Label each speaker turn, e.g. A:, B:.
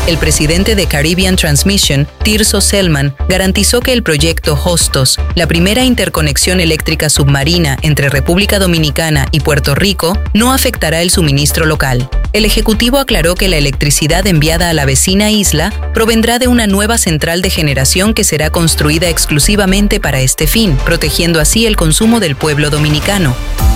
A: el presidente de Caribbean Transmission, Tirso Selman, garantizó que el proyecto Hostos, la primera interconexión eléctrica submarina entre República Dominicana y Puerto Rico, no afectará el suministro local. El ejecutivo aclaró que la electricidad enviada a la vecina isla provendrá de una nueva central de generación que será construida exclusivamente para este fin, protegiendo así el consumo del pueblo dominicano.